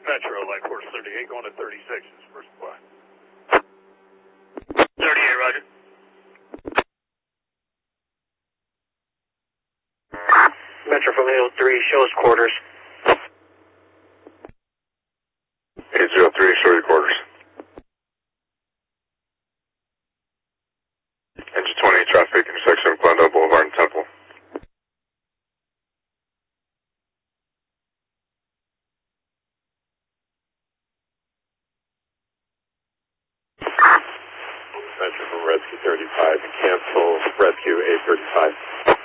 Metro, Light Force 38, going to 36 is first supply. 38, roger. Metro from 803, show us quarters. 803, show your quarters. Engine 20, traffic, intersection of Glendale Boulevard and Temple. Metro from Rescue 35, cancel Rescue 835.